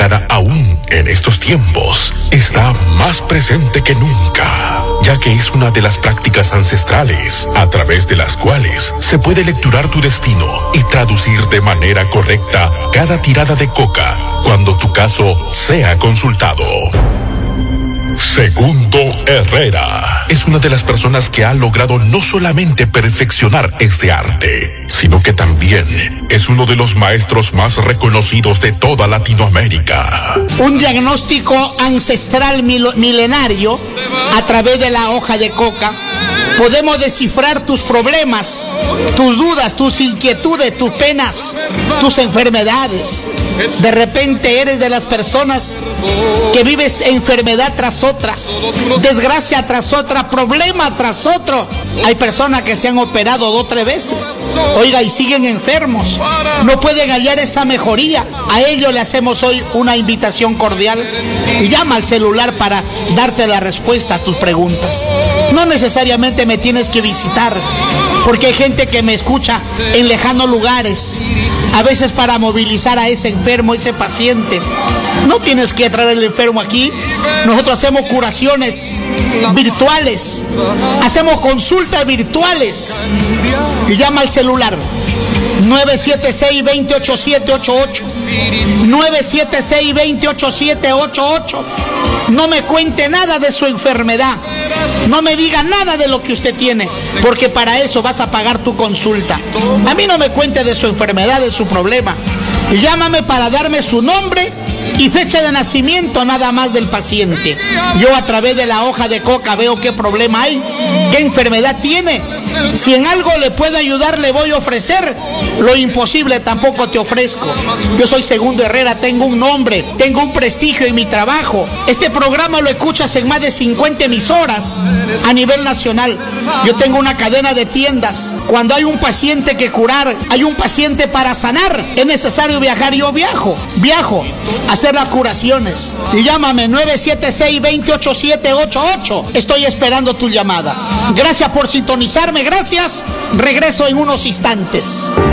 mexicana aún en estos tiempos está más presente que nunca, ya que es una de las prácticas ancestrales a través de las cuales se puede lecturar tu destino y traducir de manera correcta cada tirada de coca cuando tu caso sea consultado. Segundo Herrera es una de las personas que ha logrado no solamente perfeccionar este arte, sino que también es uno de los maestros más reconocidos de toda Latinoamérica. Un diagnóstico ancestral milenario a través de la hoja de coca. Podemos descifrar tus problemas, tus dudas, tus inquietudes, tus penas, tus enfermedades. De repente eres de las personas que vives enfermedad tras otra, desgracia tras otra, problema tras otro. Hay personas que se han operado 2 o 3 veces, oiga, y siguen enfermos, no pueden hallar esa mejoría. A ellos le hacemos hoy una invitación cordial. Llama al celular para darte la respuesta a tus preguntas. No necesariamente me tienes que visitar, porque hay gente que me escucha en lejanos lugares, a veces para movilizar a ese enfermo, ese paciente. No tienes que traer el enfermo aquí. Nosotros hacemos curaciones virtuales, hacemos consultas virtuales. Llama al celular 976-208788, 976-208788. No me cuente nada de su enfermedad, no me diga nada de lo que usted tiene, porque para eso vas a pagar tu consulta. A mí no me cuente de su enfermedad, de su problema. Llámame para darme su nombre y fecha de nacimiento nada más del paciente. Yo a través de la hoja de coca veo qué problema hay, qué enfermedad tiene. Si en algo le puedo ayudar, le voy a ofrecer. Lo imposible tampoco te ofrezco. Yo soy Segundo Herrera, tengo un nombre, tengo un prestigio en mi trabajo. Este programa lo escuchas en más de 50 emisoras a nivel nacional. Yo tengo una cadena de tiendas. Cuando hay un paciente que curar, hay un paciente para sanar, es necesario viajar. Yo viajo a hacer las curaciones. Y llámame 976-208788. Estoy esperando tu llamada. Gracias por sintonizarme, gracias. Regreso en unos instantes.